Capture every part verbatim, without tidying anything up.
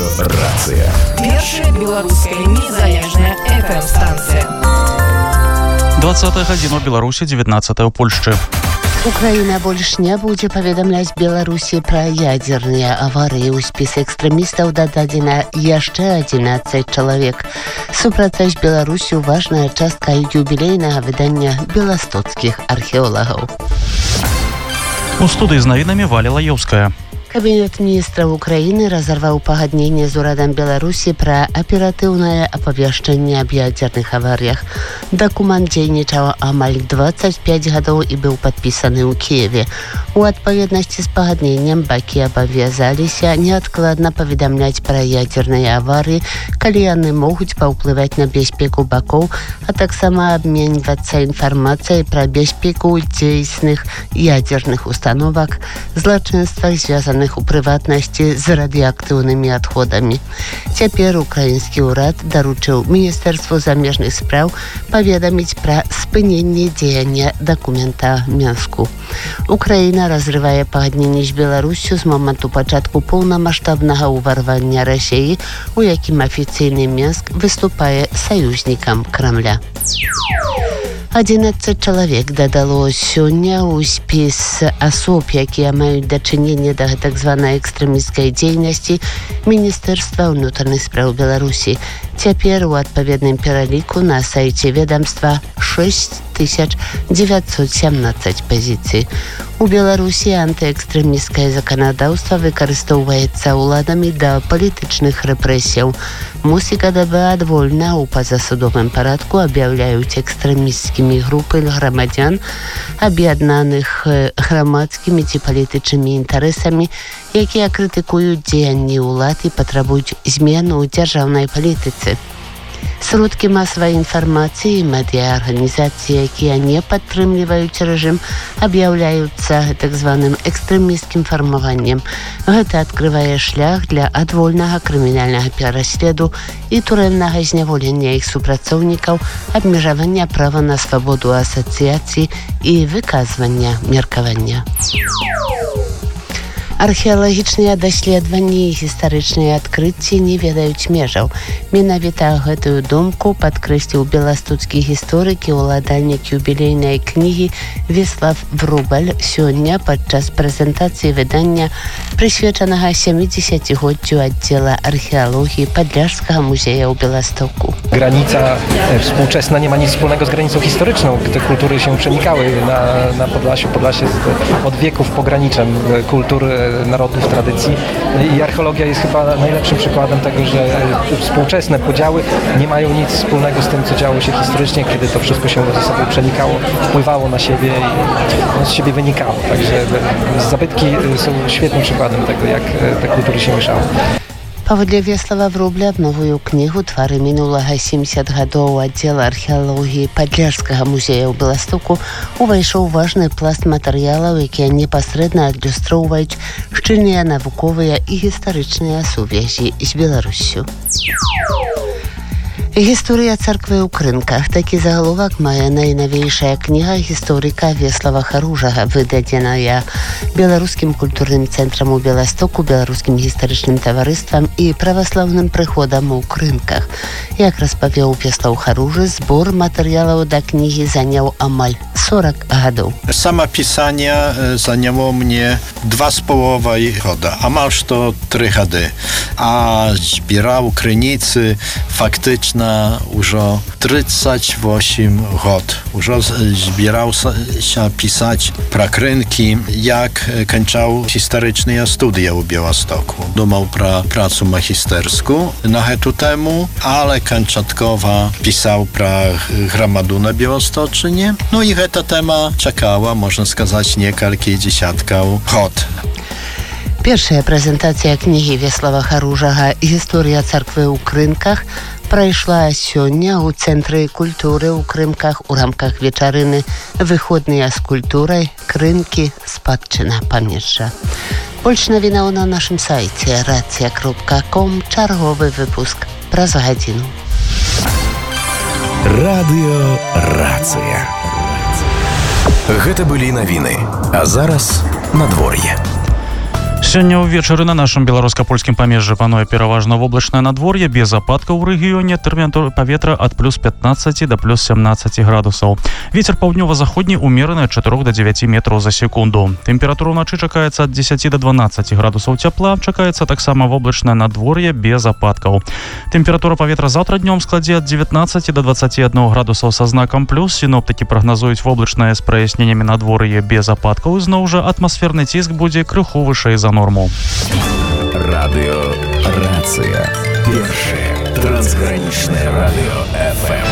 Рацыя. Першая беларуская незалежная эф эм-станцыя. двадцатая гадзіна ў Беларусі, дзевятнадцатая ў Польшчы. Украина больше не будет поведомлять Беларуси про ядерные аварии. У спис экстремистов додадено еще одиннадцать человек. Супротив Беларуси важная частка юбилейного выдания белостоцких археологов. У студыі з навінамі Валя Лаёўская. Кабинет министров Украины разорвал погоднение с урадом Беларуси про оперативное оповещение об ядерных авариях. Документ дзейнічаў амаль двадцать пять годов и был подписан у Киеве. У отповедности с погоднением баки обовязались неоткладно поведомлять про ядерные аварии, коли они могут повпливать на безпеку баков, а так само обмениваться информацией про безпеку действенных ядерных установок, злочинствах, связанных у прыватнасці з радыеактыўнымі адходамі. Цяпер украінскі ўрад даручыў Міністэрству замежных спраў паведаміць пра спыненне дзеяння дакумента Мінску. Украіна разрывае пагадненне з Беларусю з моманту пачатку поўнамаштабнага ўварвання Расіі, у якім афіцыйны Мінск выступае саюзнікам Крамля. одиннадцать чалавек дадалось сёння ў спіс асоб, якія маюць дачыненне да так званай экстрэмісцкай дзейнасці Міністэрства ўнутраных спраў Беларусі. Цяпер у адпаведным пераліку на сайце ведомства шесть тысяч девятьсот семнадцать пазіцый. У Беларусі антыэкстрэмісцкае заканадаўства выкарыстоўваецца ўладамі да палітычных рэпрэсіяў. Мусіка ДБ адвольна ў пазасудовым парадку аб'яўляюць экстрэмісцкімі групы грамадзян, аб'яднаных грамадскімі ці палітычнымі інтарэсамі, якія крытыкуюць дзеянні ўлад і патрабуюць змену ў дзяржаўнай палітыцы. Сродкі масавай інфармацыі і медыа-арганізацыі, якія не падтрымліваюць рэжым, аб'яўляюцца так званым экстрэмісцкім фармаваннем. Гэта адкрывае шлях для адвольнага крымінальнага пераследу і турэмнага зняволення іх супрацоўнікаў, абмежавання права на свабоду асацыяцыі і выказвання меркавання. Археалагічныя даследаванні і гістарычныя адкрыцці не ведаюць межаў. Менавіта гэтую думку падкрэсліў беластоцкі гісторык і ўладальнік юбілейнай кнігі Веслав Врубель сёння падчас прэзентацыі выдання, прысвечанага сямідзесяцігоддзю аддзела археалогіі Падляшскага музея ў Беластоку. Granica współczesna nie ma nic wspólnego z granicą historyczną. Te kultury się przenikały na, na Podlasiu. Podlasie jest od wieków pograniczem kultur, narodów, tradycji i archeologia jest chyba najlepszym przykładem tego, że współczesne podziały nie mają nic wspólnego z tym, co działo się historycznie, kiedy to wszystko się ze sobą przenikało, wpływało na siebie i z siebie wynikało. Także zabytki są świetnym przykładem tego, jak te kultury się mieszały. Паводле Веслава Врубля в новую кнігу «Твары мінулага сямдзесят гадоў» аддзела археалогіі Падляшскага музея ў Беластоку увайшоў важны пласт матэрыялаў, якія непасрэдна адлюстроўваюць шчыльныя навуковыя і гістарычныя сувязі з Беларуссю. Гісторыя царквы ў Крынках. Такі загаловак мае найнавейшая кніга гісторыка Веслава Харужага, выдадзеная Беларускім культурным цэнтрам у Беластоку, Беларускім гістарычным таварыствам і праваслаўным прыходам у Крынках. Як распавёў Веслаў Харужы, збор матэрыялаў да кнігі заняў амаль сорок гадоў. Сама пісання заняло мне два з паловай года, амаль што тры гады. А збіраў крыніцы фактычна ўжо тридцать восемь год. Ужо збіраўся пісаць пра Крынкі, як канчаў гістарычныя студыі ў Беластоку. Думаў пра працу магістэрскую на гэту тэму, але канчаткова пісаў пра грамаду на Беласточыне. Ну і гэта тэма чакала, можна сказаць, некалькі дзесяткаў год. Першая прэзентацыя кнігі Веслава Харужага «Гісторыя царквы ў Крынках» прайшла сёння ў Цэнтры культуры ў Крынках у рамках вечарыны «Выходныя з культурай. Крынкі. Спадчына памежжа». Больш навінаў на нашым сайце рацыя кропка ком. Чарговы выпуск праз гадзіну. Радыё Рацыя. Гэта былі навіны. А зараз надвор'е. Сёння ўвечары на нашым беларуска-польскім памежжы пануе пераважна воблачнае надвор'е без ападкаў у рэгіёне. Тэмпература паветра ад плюс пятнаццаць да плюс семнаццаць градусаў. Вецер паўднёва-заходні ўмераны ад чатырох да дзевяці метраў за секунду. Тэмпература ўначы чакаецца ад дзесяці да дванаццаці градусаў цяпла. Чакаецца таксама воблачнае надвор'е без ападкаў. Тэмпература паветра заўтра днём складзе ад дзевятнаццаці да дваццаці аднаго градусаў са знакам плюс. Сіноптыкі прагназуюць воблачнае з праясненнямі надвор'е без ападкаў. І зноў жа атмасферны ціск будзе крыху вышэй за норму. Радио «Рация». Первое трансграничное радио эф эм.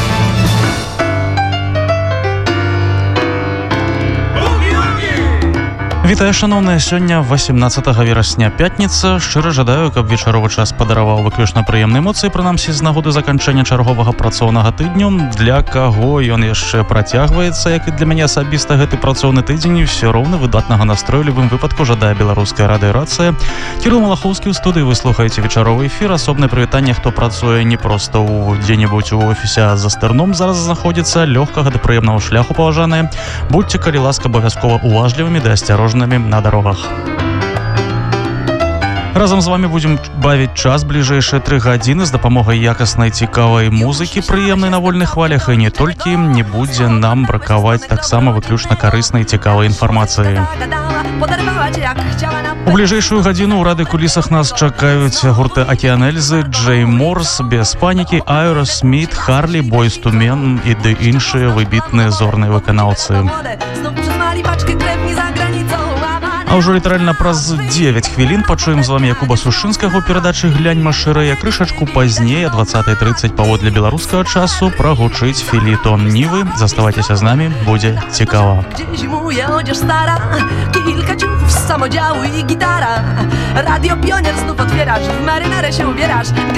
Вітаю, шановныя, сёння восемнадцатага верасня пятніца. Шчыра жадаю, каб вечаровы час падараваў выключна прыемныя эмоцыі, прынамсі з нагоды заканчэння чарговага працоўнага тыдню. Для каго ён яшчэ працягваецца, як і для мяне асабіста гэты працоўны тыдзень, і ўсё роўна выдатнага настрою любым выпадку жадае беларуская радыё «Рацыя». Кірыл Малахоўскі ў студыі, вы слухаеце вечаровы эфір. Асобнае прывітанне, хто працуе не проста ў дзе-небудзь у офісе, а за стырном зараз знаходзіцца. Лёгкага да прыемнага шляху, паважаныя. Будьце, калі ласка, абавязкова уважлівымі да асцярожнымі на дорогах. Разам з вами будзем бавіць час бліжэйшыя тры гадзіны з дапамогай якаснай цікавай музыкі, прыемнай на вольных хвалях, і не толькі. Не будзе нам бракаваць таксама выключна карыснай цікавай інфармацыі. У бліжэйшую гадзіну ў рады-кулісах нас чакаюць гурты «Океан Эльзы», «Джей Морс», «Без панікі», «Аэросміт», «Харлі», «Бойз ту мен» і ды іншыя выбітныя зорныя выканаўцы. А ўжо літаральна праз дзевяць хвілін пачуем з вами Якуба Сушынскага ў перадачы «Глянь машырэя». Крышачку пазней, о двадцатай трыццаць паводле беларускага часу, прагучыць філітон Нівы. Заставайцеся з намі, будзе цікава. Kilka ciuchów z samodziału i gitara. Radio Pionier znów otwierasz, w marynarę się ubierasz.